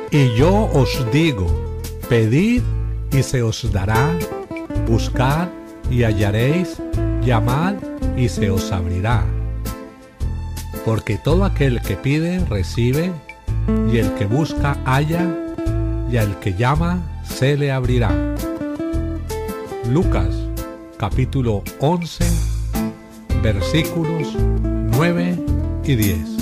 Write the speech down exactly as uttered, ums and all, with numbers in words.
Y yo os digo, pedid y se os dará, buscad y hallaréis, llamad y se os abrirá. Porque todo aquel que pide, recibe, y el que busca, halla, y al que llama, se le abrirá. Lucas, capítulo once, versículos nueve y diez.